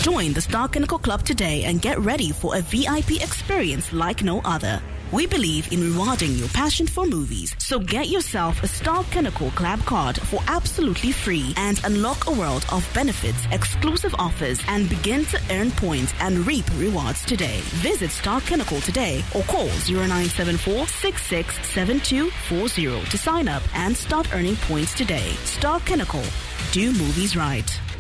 Join the Star Kinnickle Club today and get ready for a VIP experience like no other. We believe in rewarding your passion for movies, so get yourself a Star Kinnickle Club card for absolutely free and unlock a world of benefits, exclusive offers, and begin to earn points and reap rewards today. Visit Star Kinnickle today or call 0974 667240 to sign up and start earning points today. Star Kinnickle. Do movies right.